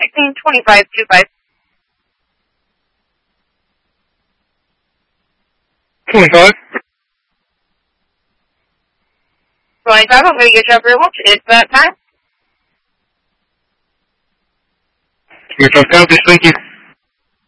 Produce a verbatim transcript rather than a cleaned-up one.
sixteen twenty-five twenty-five. twenty-five. twenty-five, I'm going to get you up real much. It's that time. twenty-five copies, thank you.